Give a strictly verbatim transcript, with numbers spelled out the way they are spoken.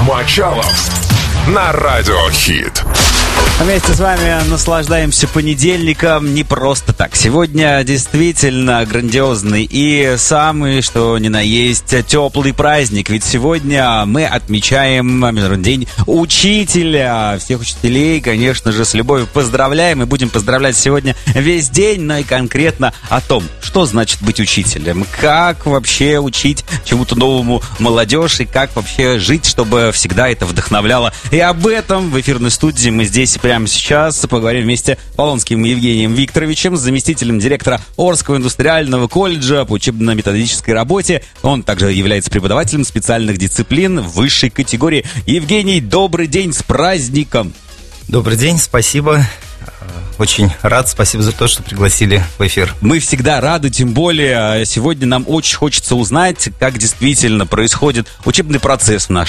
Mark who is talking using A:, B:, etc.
A: Мочалов на Радио Хит.
B: Вместе с вами наслаждаемся понедельником не просто так. Сегодня действительно грандиозный и самый, что ни на есть, теплый праздник. Ведь сегодня мы отмечаем Международный день учителя. Всех учителей, конечно же, с любовью поздравляем. И будем поздравлять сегодня весь день, но и конкретно о том, что значит быть учителем. Как вообще учить чему-то новому молодежь и как вообще жить, чтобы всегда это вдохновляло. И об этом в эфирной студии мы здесь прямо сейчас поговорим вместе с Полонским Евгением Викторовичем, заместителем директора Орского индустриального колледжа по учебно-методической работе. Он также является преподавателем специальных дисциплин высшей категории. Евгений, добрый день, с праздником!
C: Добрый день, спасибо. Очень рад, спасибо за то, что пригласили в эфир.
B: Мы всегда рады, тем более сегодня нам очень хочется узнать, как действительно происходит учебный процесс в нашей